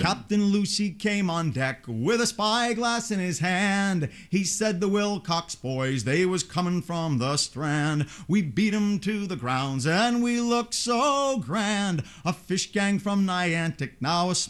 Captain Lucy came on deck with a spyglass in his hand. He said the Wilcox boys, they was coming from the Strand. We beat 'em to the grounds and we looked so grand. A fish gang from Niantic, now a